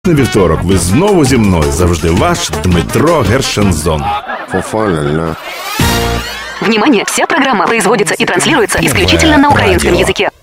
На вівторок ви знову зі мною. Завжди ваш Дмитро Гершензон. Внимание! Вся программа производится и транслируется исключительно на украинском языке.